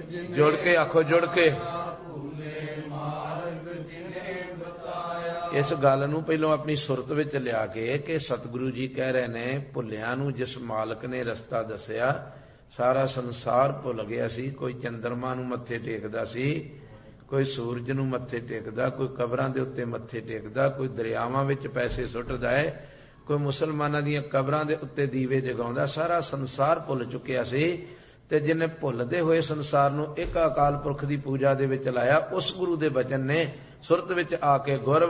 ਜੁੜ ਕੇ ਆਖੋ, ਜੁੜ ਕੇ। ਇਸ ਗੱਲ ਨੂੰ ਪਹਿਲਾਂ ਆਪਣੀ ਸੁਰਤ ਵਿੱਚ ਲਿਆ ਕੇ ਕਿ ਸਤਿਗੁਰੂ ਜੀ ਕਹਿ ਰਹੇ ਨੇ, ਭੁੱਲਿਆਂ ਨੂੰ ਜਿਸ ਮਾਲਕ ਨੇ ਰਸਤਾ ਦੱਸਿਆ, ਸਾਰਾ ਸੰਸਾਰ ਭੁੱਲ ਗਿਆ ਸੀ। ਕੋਈ ਚੰਦਰਮਾ ਨੂੰ ਮੱਥੇ ਟੇਕਦਾ ਸੀ, ਕੋਈ ਸੂਰਜ ਨੂੰ ਮੱਥੇ ਟੇਕਦਾ, ਕੋਈ ਕਬਰਾਂ ਦੇ ਉੱਤੇ ਮੱਥੇ ਟੇਕਦਾ, ਕੋਈ ਦਰਿਆਵਾਂ ਵਿੱਚ ਪੈਸੇ ਸੁੱਟਦਾ ਹੈ, ਕੋਈ ਮੁਸਲਮਾਨਾਂ ਦੀਆਂ ਕਬਰਾਂ ਦੇ ਉੱਤੇ ਦੀਵੇ ਜਗਾਉਂਦਾ। ਸਾਰਾ ਸੰਸਾਰ ਭੁੱਲ ਚੁੱਕਿਆ ਸੀ। ਤੇ ਜਿਹਨੇ ਭੁੱਲਦੇ ਹੋਏ ਸੰਸਾਰ ਨੂੰ ਇੱਕ ਅਕਾਲ ਪੁਰਖ ਦੀ ਪੂਜਾ ਦੇ ਵਿੱਚ ਲਾਇਆ, ਉਸ ਗੁਰੂ ਦੇ ਬਚਨ ਨੇ ਸੁਰਤ ਵਿੱਚ ਆ ਕੇ ਗੁਰ